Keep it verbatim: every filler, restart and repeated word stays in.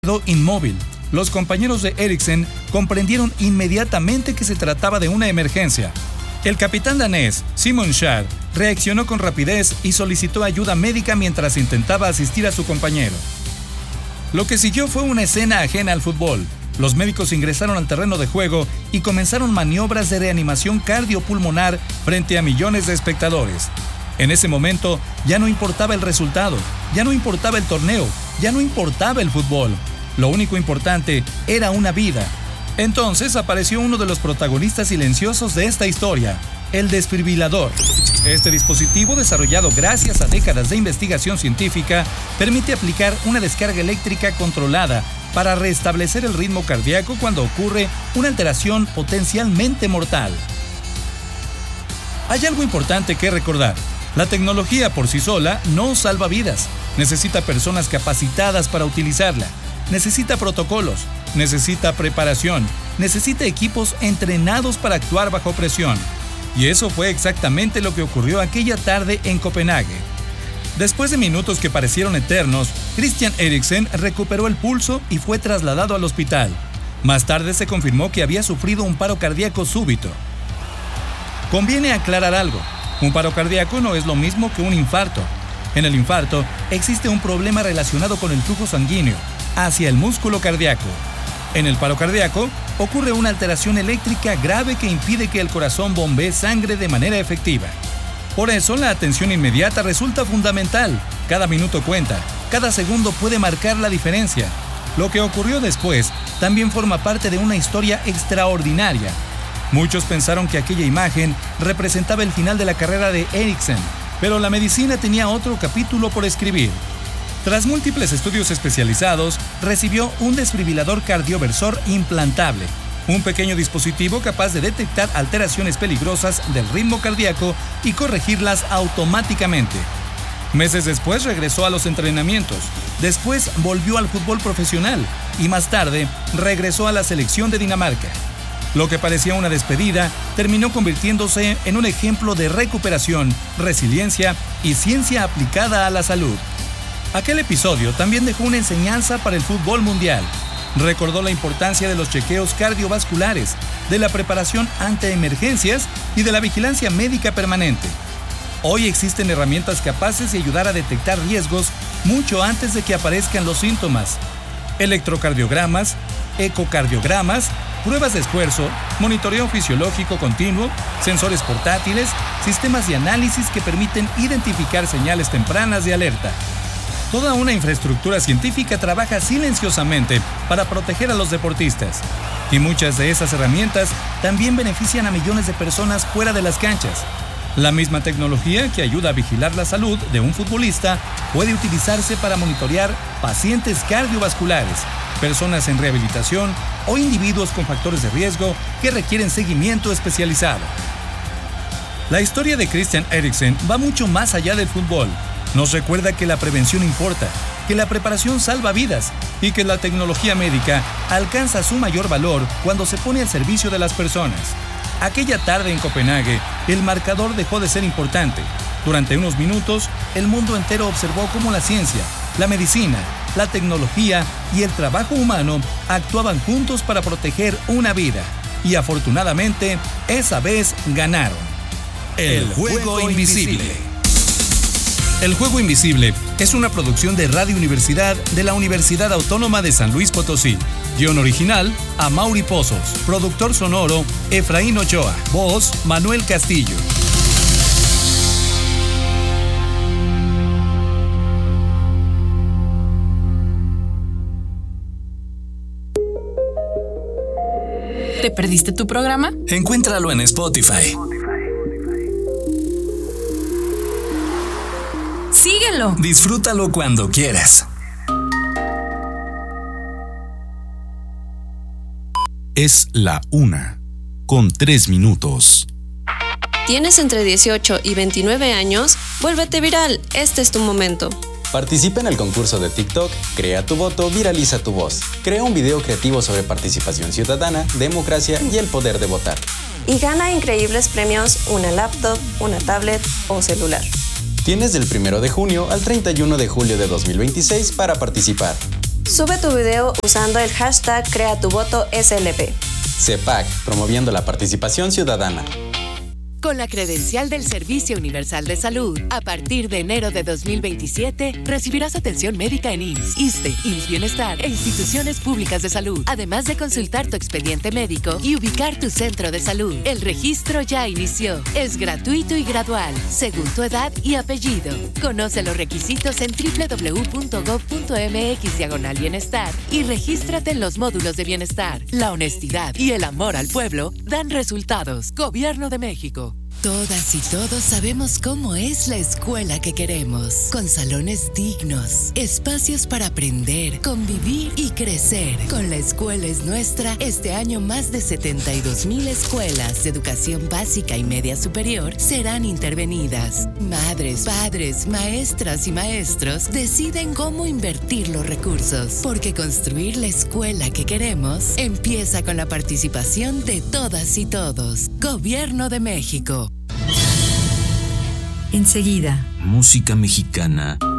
Quedó inmóvil. Los compañeros de Eriksen comprendieron inmediatamente que se trataba de una emergencia. El capitán danés, Simon Kjær, reaccionó con rapidez y solicitó ayuda médica mientras intentaba asistir a su compañero. Lo que siguió fue una escena ajena al fútbol. Los médicos ingresaron al terreno de juego y comenzaron maniobras de reanimación cardiopulmonar frente a millones de espectadores. En ese momento ya no importaba el resultado, ya no importaba el torneo, ya no importaba el fútbol. Lo único importante era una vida. Entonces apareció uno de los protagonistas silenciosos de esta historia, el desfibrilador. Este dispositivo, desarrollado gracias a décadas de investigación científica, permite aplicar una descarga eléctrica controlada para restablecer el ritmo cardíaco cuando ocurre una alteración potencialmente mortal. Hay algo importante que recordar. La tecnología por sí sola no salva vidas. Necesita personas capacitadas para utilizarla. Necesita protocolos, necesita preparación, necesita equipos entrenados para actuar bajo presión. Y eso fue exactamente lo que ocurrió aquella tarde en Copenhague. Después de minutos que parecieron eternos, Christian Eriksen recuperó el pulso y fue trasladado al hospital. Más tarde se confirmó que había sufrido un paro cardíaco súbito. Conviene aclarar algo. Un paro cardíaco no es lo mismo que un infarto. En el infarto existe un problema relacionado con el flujo sanguíneo hacia el músculo cardíaco. En el paro cardíaco ocurre una alteración eléctrica grave que impide que el corazón bombee sangre de manera efectiva. Por eso la atención inmediata resulta fundamental. Cada minuto cuenta, cada segundo puede marcar la diferencia. Lo que ocurrió después también forma parte de una historia extraordinaria. Muchos pensaron que aquella imagen representaba el final de la carrera de Eriksen, pero la medicina tenía otro capítulo por escribir. Tras múltiples estudios especializados, recibió un desfibrilador cardioversor implantable, un pequeño dispositivo capaz de detectar alteraciones peligrosas del ritmo cardíaco y corregirlas automáticamente. Meses después regresó a los entrenamientos, después volvió al fútbol profesional y más tarde regresó a la selección de Dinamarca. Lo que parecía una despedida terminó convirtiéndose en un ejemplo de recuperación, resiliencia y ciencia aplicada a la salud. Aquel episodio también dejó una enseñanza para el fútbol mundial. Recordó la importancia de los chequeos cardiovasculares, de la preparación ante emergencias y de la vigilancia médica permanente. Hoy existen herramientas capaces de ayudar a detectar riesgos mucho antes de que aparezcan los síntomas. Electrocardiogramas, ecocardiogramas, pruebas de esfuerzo, monitoreo fisiológico continuo, sensores portátiles, sistemas de análisis que permiten identificar señales tempranas de alerta. Toda una infraestructura científica trabaja silenciosamente para proteger a los deportistas. Y muchas de esas herramientas también benefician a millones de personas fuera de las canchas. La misma tecnología que ayuda a vigilar la salud de un futbolista puede utilizarse para monitorear pacientes cardiovasculares, personas en rehabilitación o individuos con factores de riesgo que requieren seguimiento especializado. La historia de Christian Eriksen va mucho más allá del fútbol. Nos recuerda que la prevención importa, que la preparación salva vidas y que la tecnología médica alcanza su mayor valor cuando se pone al servicio de las personas. Aquella tarde en Copenhague, el marcador dejó de ser importante. Durante unos minutos, el mundo entero observó cómo la ciencia, la medicina, la tecnología y el trabajo humano actuaban juntos para proteger una vida. Y afortunadamente, esa vez ganaron. El Juego Invisible. El Juego Invisible es una producción de Radio Universidad de la Universidad Autónoma de San Luis Potosí. Guión original, Amaury Pozos. Productor sonoro, Efraín Ochoa. Voz, Manuel Castillo. ¿Te perdiste tu programa? Encuéntralo en Spotify. Síguelo. Disfrútalo cuando quieras. Es la una, con tres minutos. ¿Tienes entre dieciocho y veintinueve años? Vuélvete viral, este es tu momento. Participa en el concurso de TikTok, Crea tu voto, viraliza tu voz. Crea un video creativo sobre participación ciudadana, democracia y el poder de votar. Y gana increíbles premios, una laptop, una tablet o celular. Tienes del primero de junio al treinta y uno de julio de dos mil veintiséis para participar. Sube tu video usando el hashtag Crea tu voto S L P. C E P A C, promoviendo la participación ciudadana. Con la credencial del Servicio Universal de Salud, a partir de enero de dos mil veintisiete, recibirás atención médica en I M S S, ISSSTE, I M S S Bienestar e instituciones públicas de salud, además de consultar tu expediente médico y ubicar tu centro de salud. El registro ya inició. Es gratuito y gradual, según tu edad y apellido. Conoce los requisitos en doble u doble u doble u punto gob punto eme equis diagonal bienestar y regístrate en los módulos de bienestar. La honestidad y el amor al pueblo dan resultados. Gobierno de México. Todas y todos sabemos cómo es la escuela que queremos, con salones dignos, espacios para aprender, convivir y crecer. Con La Escuela es Nuestra, este año más de setenta y dos mil escuelas de educación básica y media superior serán intervenidas. Madres, padres, maestras y maestros deciden cómo invertir los recursos, porque construir la escuela que queremos empieza con la participación de todas y todos. Gobierno de México. Enseguida. Música mexicana